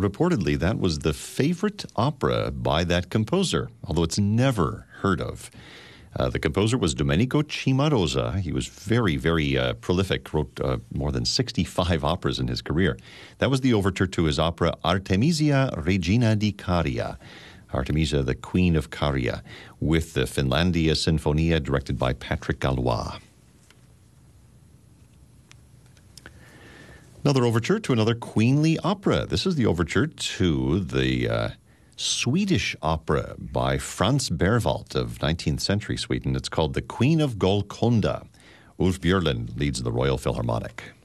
reportedly that was the favorite opera by that composer, although it's never heard of. The composer was Domenico Cimarosa. He was very, very prolific, wrote more than 65 operas in his career. That was the overture to his opera Artemisia Regina di Caria, Artemisia, the Queen of Caria, with the Finlandia Sinfonia directed by Patrick Gallois. Another overture to another queenly opera. This is the overture to the Swedish opera by Franz Berwald of 19th century Sweden. It's called The Queen of Golconda. Ulf Björlund leads the Royal Philharmonic.